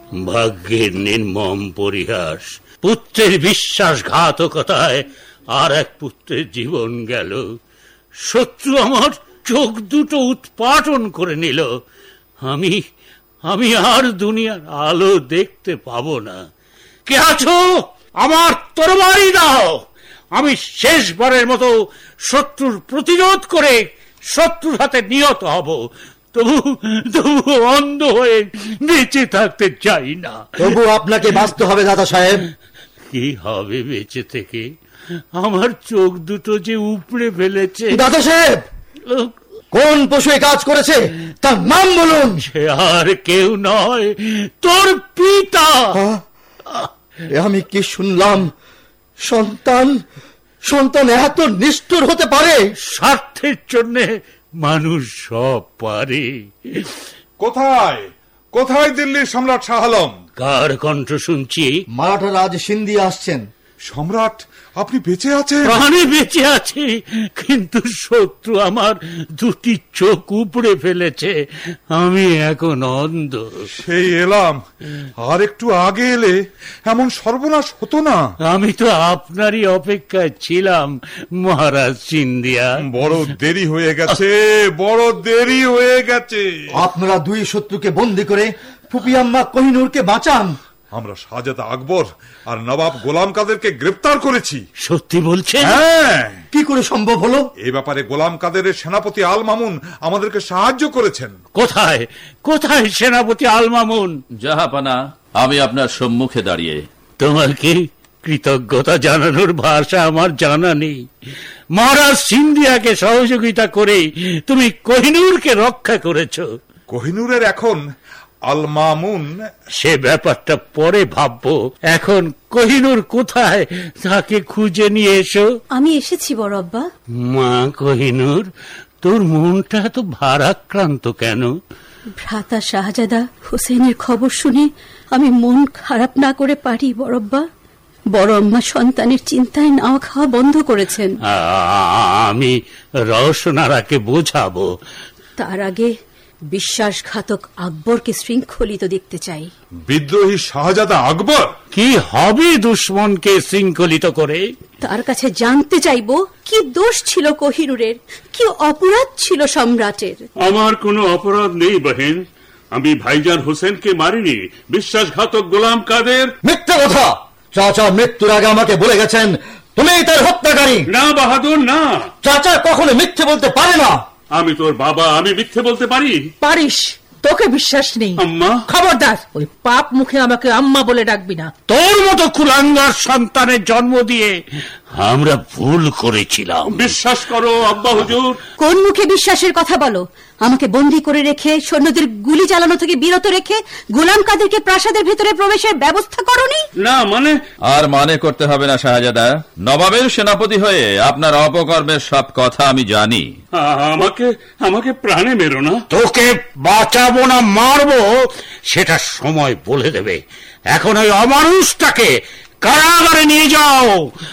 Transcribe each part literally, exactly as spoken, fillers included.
ভাগ্যের নির্মম পরিহাস, পুত্রের বিশ্বাসঘাতকতায় আর এক পুত্রের জীবন গেল। শত্রু আমার চোখ দুটো উৎপাটন করে নিল। আমি আমি আর দুনিয়ার আলো দেখতে পাবো না। কে আছো? আমার তরবারি দাও। আমি শেষবারের মতো শত্রুর প্রতিরোধ করে শত্রুর হাতে নিহত হব। তবু তবু অন্ধ হয়ে বেঁচে থাকতে চাই না। তবু আপনাকে বাঁচতে হবে দাদা সাহেব। কি হবে বেঁচে থেকে? আমার চোখ দুটো যে উপড়ে ফেলেছে। দাদা সাহেব, কোন পশু কাজ করেছে তার নাম বলুন। সে আর কেউ নয়, তোর পিতা। আমি কি শুনলাম? সন্তান সন্তান এত নিষ্ঠুর হতে পারে? স্বার্থের জন্য মানুষ সব পারে। কোথায় কোথায় দিল্লির সম্রাট শাহ আলম? কার কণ্ঠ শুনছি? মারাঠা রাজ সিন্ধিয়া আসছেন। সম্রাট, আপনি বেঁচে আছেন? প্রাণে বেঁচে আছি, কিন্তু শত্রু আমার দুটি চোখ উপড়ে ফেলেছে। আমি এখন অন্ধ। সেই এলাম, আর একটু আগে এলে এমন সর্বনাশ হতো না। আমি তো আপনারই অপেক্ষায় ছিলাম মহারাজ সিন্ধিয়া। বড় দেরি হয়ে গেছে, বড় দেরি হয়ে গেছে। আপনারা দুই শত্রুকে বন্দী করে ফুপিয়াম্মা কোহিনূরকে বাঁচান। আমরা শাহজাদা আকবর আর নবাব গোলাম কাদেরকে গ্রেফতার করেছি। সত্যি বলছেন? হ্যাঁ। কি করে সম্ভব হলো? এই ব্যাপারে গোলাম কাদেরের সেনাপতি আল মামুন আমাদেরকে সাহায্য করেছেন। কোথায় কোথায় সেনাপতি আল মামুন? জাহাপানা, আমি আপনার সম্মুখে দাঁড়িয়ে। তোমাকে কৃতজ্ঞতা জানানোর ভাষা আমার জানা নেই। মহারাজ সিন্ধিয়াকে সহযোগিতা করে তুমি কোহিনূরকে রক্ষা করেছ। কোহিনূরের এখন আল মামুন। সে ব্যাপারটা পরে ভাববো। এখন কোহিনূর কোথায়, তাকে খুঁজে নিয়ে এসো। আমি এসেছি বড় আব্বা। মা কোহিনূর, তোর মনটা এত ভারাক্রান্ত কেন? ভ্রাতা শাহজাদা হোসেনের খবর শুনে আমি মন খারাপ না করে পারি বড় আব্বা। বড় আম্মা সন্তানের চিন্তায় নাওয়া খাওয়া বন্ধ করেছেন। আমি রওশনারাকে বোঝাবো। তার আগে বিশ্বাসঘাতক আকবরকে শৃঙ্খলিত দেখতে চাই। বিদ্রোহী শাহজাদা আকবর? কি হবে দুশ্মনকে শৃঙ্খলিত করে? তার কাছে জানতে চাইব কি দোষ ছিল কোহিনূরের, কি অপরাধ ছিল সম্রাটের। আমার কোনো অপরাধ নেই বহেন। আমি ভাইজান হোসেনকে মারিনি, বিশ্বাসঘাতক গোলাম কাদের। মিথ্যা কথা! চাচা মৃত্যুর আগে আমাকে বলে গেছেন তুমি তার হত্যাকারী। না বাহাদুর, না। চাচা কখনো মিথ্যে বলতে পারে না। আমি তোর বাবা, আমি মিথ্যে বলতে পারি? পারিস, তোকে বিশ্বাস নেই। আম্মা, খবরদার ওই পাপ মুখে আমাকে আম্মা বলে ডাকবি না। তোর মতো কুলাঙ্গার সন্তানের জন্ম দিয়ে আমরা ভুল করেছিলাম। বিশ্বাস করো আব্বা হুজুর। কোন মুখে বিশ্বাসের কথা বলো? আমাকে বন্দী করে রেখে, সৈন্যদের গুলি চালানো থেকে বিরত রেখে গোলাম কাদেরকে প্রাসাদের ভিতরে প্রবেশের ব্যবস্থা করনি? না মানে? আর মানে করতে হবে না শাহজাদা। নবাবের সেনাপতি হয়ে আপনার অপকর্মের সব কথা আমি জানি। আমাকে আমাকে প্রাণে মেরো না। তোকে বাঁচাবো না মারবো সেটা সময় বলে দেবে। এখন ওই অমানুষটাকে কারাগারে নিয়ে যাও।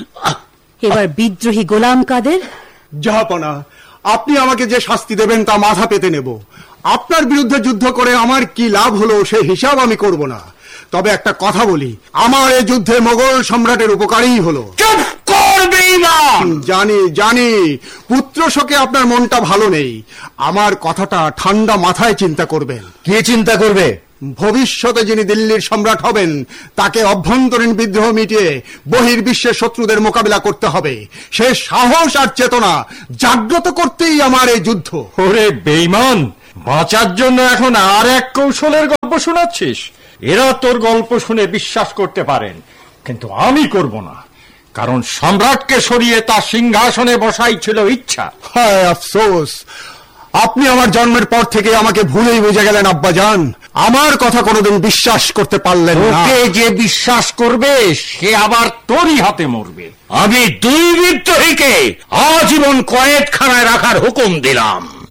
এবার বিদ্রোহী গোলাম কাদের। জাহাপনা, আপনি আমাকে যে শাস্তি দেবেন তা মাথা পেতে নেব। আপনার বিরুদ্ধে যুদ্ধ করে আমার কি লাভ হলো সে হিসাব আমি করব না। তবে একটা কথা বলি, আমার এই যুদ্ধে মোগল সম্রাটের উপকারই হলো। চুপ কর বেঈমান! জানি জানি পুত্র শোকে আপনার মনটা ভালো নেই। আমার কথাটা ঠান্ডা মাথায় চিন্তা করবেন। কি চিন্তা করবে? ভবিষ্যতে যিনি দিল্লির সম্রাট হবেন তাকে অভ্যন্তরীণ বিদ্রোহ মিটিয়ে বহির্বিশ্বের শত্রুদের মোকাবিলা করতে হবে। সে সাহস আর চেতনা জাগ্রত করতেই আমার এই যুদ্ধ। ওরে বেঈমান, বাঁচার জন্য এখন আর এক কৌশলের গল্প শোনাচ্ছিস? এরা তোর গল্প শুনে বিশ্বাস করতে পারেন, কিন্তু আমি করব না। কারণ সম্রাটকে সরিয়ে তার সিংহাসনে বসাই ছিল ইচ্ছা। হায় আফসোস, আপনি আমার জন্মের পর থেকে আমাকে ভুলেই বুঝে গেলেন আব্বাজান। আমার কথা কোনোদিন বিশ্বাস করতে পারলেন না। ওকে যে বিশ্বাস করবে সে আবার তোরই হাতে মরবে। আমি দুই বিদ্রোহীকে আজীবন কয়েদখানায় রাখার হুকুম দিলাম।